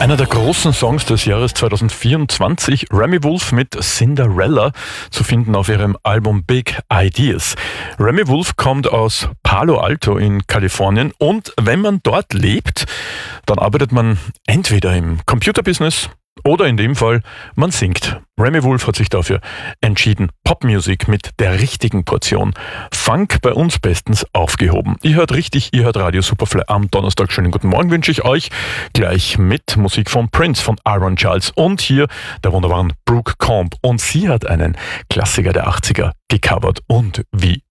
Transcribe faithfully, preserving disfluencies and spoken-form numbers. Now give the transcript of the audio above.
Einer der großen Songs des Jahres zweitausendvierundzwanzig, Remi Wolf mit Cinderella, zu finden auf ihrem Album Big Ideas. Remi Wolf kommt aus Palo Alto in Kalifornien und wenn man dort lebt, dann arbeitet man entweder im Computerbusiness oder in dem Fall, man singt. Remi Wolf hat sich dafür entschieden. Popmusik mit der richtigen Portion. Funk bei uns bestens aufgehoben. Ihr hört richtig, ihr hört Radio Superfly am Donnerstag. Schönen guten Morgen wünsche ich euch. Gleich mit Musik von Prince, von Aaron Charles und hier der wunderbaren Brooke Combe. Und sie hat einen Klassiker der achtziger gecovert und wie